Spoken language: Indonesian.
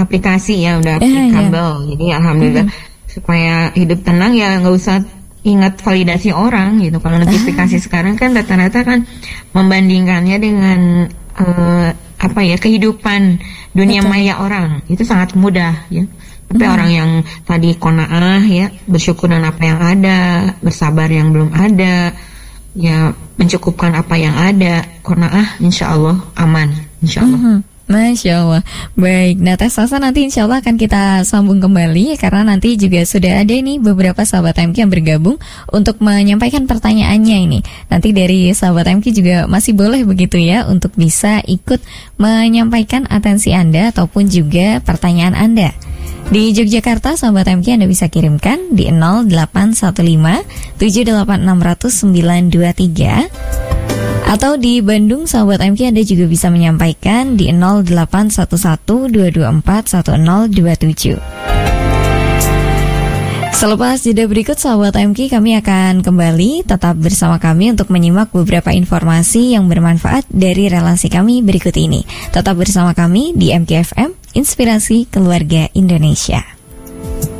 aplikasi ya, udah applicable. Jadi alhamdulillah supaya hidup tenang ya nggak usah ingat validasi orang gitu. Kalau notifikasi sekarang kan rata-rata kan membandingkannya dengan kehidupan dunia maya orang itu sangat mudah ya. Tapi orang yang tadi qanaah ya, bersyukur dengan apa yang ada, bersabar yang belum ada, ya mencukupkan apa yang ada, qanaah, insya Allah aman, insya Allah. Masya Allah. Baik, nah Teh Sasa nanti insya Allah akan kita sambung kembali, karena nanti juga sudah ada nih beberapa sahabat MQ yang bergabung untuk menyampaikan pertanyaannya ini. Nanti dari sahabat MQ juga masih boleh begitu ya untuk bisa ikut menyampaikan atensi Anda ataupun juga pertanyaan Anda. Di Yogyakarta, sahabat MQ Anda bisa kirimkan di 0815 78 600 923. Atau di Bandung, sahabat MQ Anda juga bisa menyampaikan di 0811 224 1027. Selepas jeda berikut, sahabat MQ, kami akan kembali tetap bersama kami untuk menyimak beberapa informasi yang bermanfaat dari relasi kami berikut ini. Tetap bersama kami di MQ FM, Inspirasi Keluarga Indonesia.